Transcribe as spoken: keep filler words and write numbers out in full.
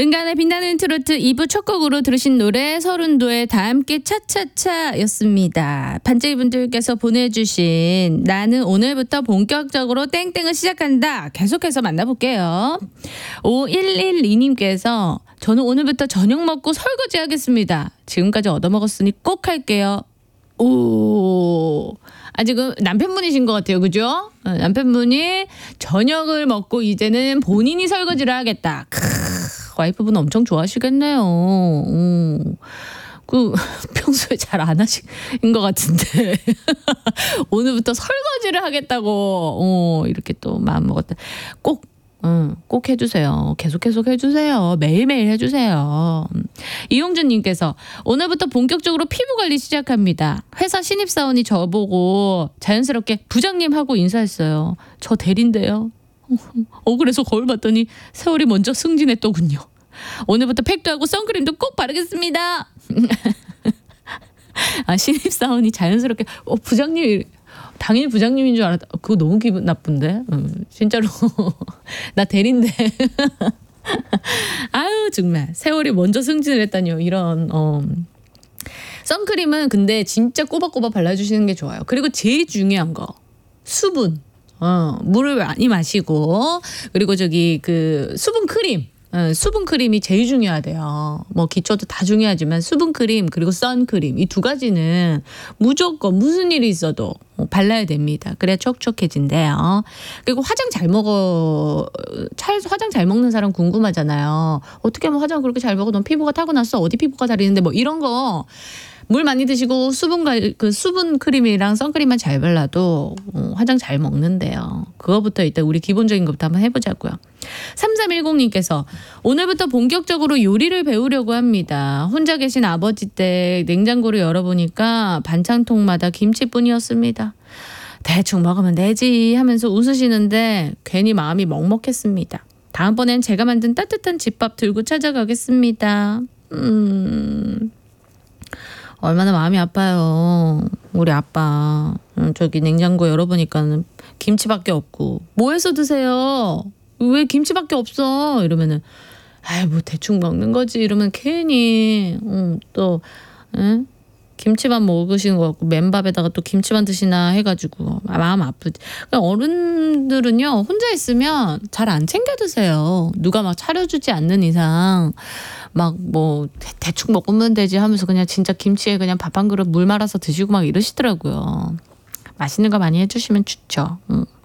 은간의 빛나는 트로트 이 부 첫 곡으로 들으신 노래 서른도의 다 함께 차차차였습니다. 반짝이분들께서 보내주신 나는 오늘부터 본격적으로 땡땡을 시작한다. 계속해서 만나볼게요. 오일일이 님께서 저는 오늘부터 저녁 먹고 설거지 하겠습니다. 지금까지 얻어먹었으니 꼭 할게요. 오, 아 지금 남편분이신 것 같아요, 그죠? 남편분이 저녁을 먹고 이제는 본인이 설거지를 하겠다. 크, 와이프분 엄청 좋아하시겠네요. 음, 그 평소에 잘 안 하신 것 같은데 오늘부터 설거지를 하겠다고 어, 이렇게 또 마음 먹었다. 꼭. 응, 꼭 해주세요. 계속 계속 해주세요. 매일매일 해주세요. 이용준님께서 오늘부터 본격적으로 피부관리 시작합니다. 회사 신입사원이 저보고 자연스럽게 부장님 하고 인사했어요. 저 대리인데요. 어, 그래서 거울 봤더니 세월이 먼저 승진했더군요. 오늘부터 팩도 하고 선크림도 꼭 바르겠습니다. 아, 신입사원이 자연스럽게 어, 부장님 당연히 부장님인 줄 알았다. 그거 너무 기분 나쁜데. 음, 진짜로 나 대리인데. 아유 정말 세월이 먼저 승진을 했다니요. 이런 어. 선크림은 근데 진짜 꼬박꼬박 발라주시는 게 좋아요. 그리고 제일 중요한 거 수분. 어, 물을 많이 마시고 그리고 저기 그 수분 크림. 어, 수분 크림이 제일 중요하대요. 뭐 기초도 다 중요하지만 수분 크림 그리고 선크림 이 두 가지는 무조건 무슨 일이 있어도 발라야 됩니다. 그래야 촉촉해진대요. 그리고 화장 잘 먹어, 잘 화장 잘 먹는 사람 궁금하잖아요. 어떻게 하면 화장 그렇게 잘 먹어? 넌 피부가 타고났어? 어디 피부가 다르는데 뭐 이런 거. 물 많이 드시고 수분 그 수분 크림이랑 선크림만 잘 발라도 어, 화장 잘 먹는데요. 그거부터 일단 우리 기본적인 것부터 한번 해보자고요. 삼삼일공 님께서 오늘부터 본격적으로 요리를 배우려고 합니다. 혼자 계신 아버지 댁 냉장고를 열어보니까 반찬통마다 김치뿐이었습니다. 대충 먹으면 되지 하면서 웃으시는데 괜히 마음이 먹먹했습니다. 다음번엔 제가 만든 따뜻한 집밥 들고 찾아가겠습니다. 음... 얼마나 마음이 아파요. 우리 아빠. 저기 냉장고 열어보니까는 김치밖에 없고. 뭐 해서 드세요? 왜 김치밖에 없어? 이러면은 아이 뭐 대충 먹는 거지. 이러면 괜히 음, 또 에? 김치만 먹으시는 것 같고 맨밥에다가 또 김치만 드시나 해가지고 마음 아프지. 그러니까 어른들은요 혼자 있으면 잘 안 챙겨 드세요. 누가 막 차려주지 않는 이상 막 뭐 대충 먹으면 되지 하면서 그냥 진짜 김치에 그냥 밥 한 그릇 물 말아서 드시고 막 이러시더라고요. 맛있는 거 많이 해주시면 좋죠. 음.